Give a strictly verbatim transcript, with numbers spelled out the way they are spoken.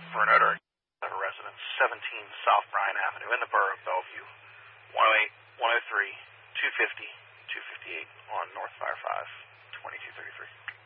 for an odor of a residence, seventeen South Bryan Avenue in the borough of Bellevue, one oh eight, one oh three, two fifty, two fifty-eight on North Fire five, twenty-two thirty-three.